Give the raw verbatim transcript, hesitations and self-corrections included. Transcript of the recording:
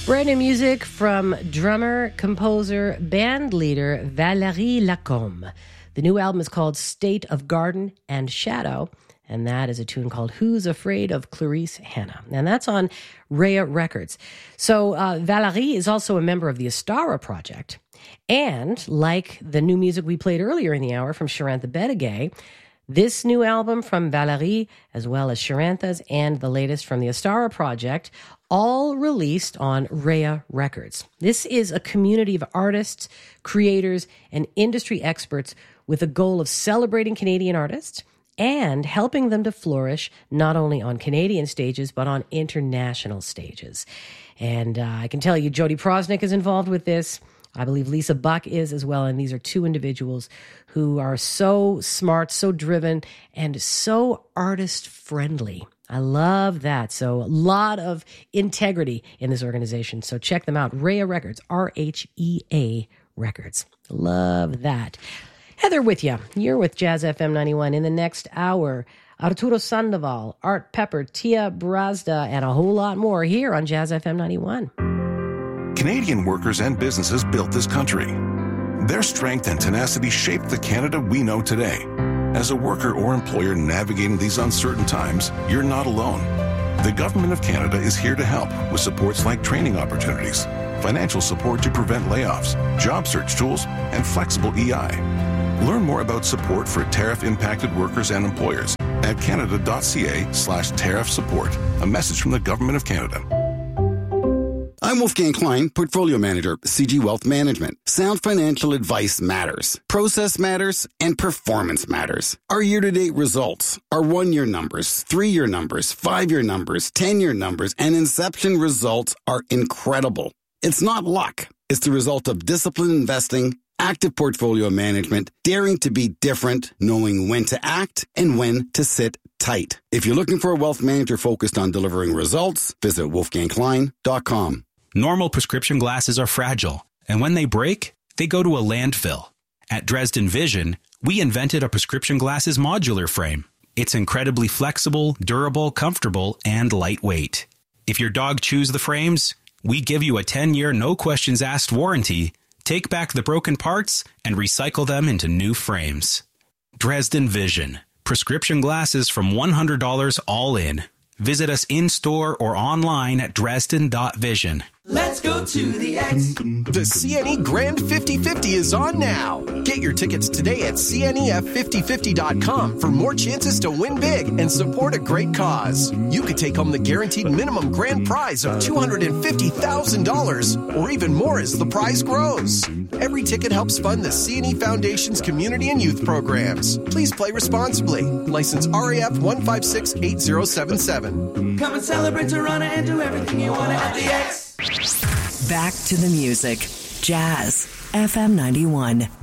Brand new music from drummer, composer, band leader Valérie Lacombe. The new album is called State of Garden and Shadow, and that is a tune called Who's Afraid of Clarice Hannah. And that's on Rhea Records. So uh, Valérie is also a member of the Astara Project. And like the new music we played earlier in the hour from Charantha Bédigué, this new album from Valérie, as well as Charantha's and the latest from the Astara Project, all released on Rhea Records. This is a community of artists, creators, and industry experts with a goal of celebrating Canadian artists and helping them to flourish not only on Canadian stages, but on international stages. And uh, I can tell you, Jody Prosnick is involved with this. I believe Lisa Buck is as well, and these are two individuals who are so smart, so driven, and so artist-friendly. I love that. So a lot of integrity in this organization. So check them out. Rhea Records, R H E A Records. Love that. Heather with you. You're with Jazz F M ninety-one. In the next hour, Arturo Sandoval, Art Pepper, Tia Brazda, and a whole lot more here on Jazz F M ninety-one. Canadian workers and businesses built this country. Their strength and tenacity shaped the Canada we know today. As a worker or employer navigating these uncertain times, you're not alone. The Government of Canada is here to help with supports like training opportunities, financial support to prevent layoffs, job search tools, and flexible E I. Learn more about support for tariff-impacted workers and employers at canada.ca slash tariff support. A message from the Government of Canada. I'm Wolfgang Klein, Portfolio Manager, C G Wealth Management. Sound financial advice matters. Process matters, and performance matters. Our year-to-date results, our one-year numbers, three-year numbers, five-year numbers, ten-year numbers, and inception results are incredible. It's not luck. It's the result of disciplined investing, active portfolio management, daring to be different, knowing when to act and when to sit tight. If you're looking for a wealth manager focused on delivering results, visit wolfgang klein dot com. Normal prescription glasses are fragile, and when they break, they go to a landfill. At Dresden Vision, we invented a prescription glasses modular frame. It's incredibly flexible, durable, comfortable, and lightweight. If your dog chews the frames, we give you a ten-year no-questions-asked warranty. Take back the broken parts and recycle them into new frames. Dresden Vision. Prescription glasses from one hundred dollars all in. Visit us in-store or online at dresden dot vision. Let's go to the X. The C N E Grand fifty fifty is on now. Get your tickets today at C N E F fifty fifty dot com for more chances to win big and support a great cause. You could take home the guaranteed minimum grand prize of two hundred fifty thousand dollars or even more as the prize grows. Every ticket helps fund the C N E Foundation's community and youth programs. Please play responsibly. License R A F one five six eight zero seven seven. Come and celebrate Toronto and do everything you want at the X. Back to the music. Jazz F M ninety-one.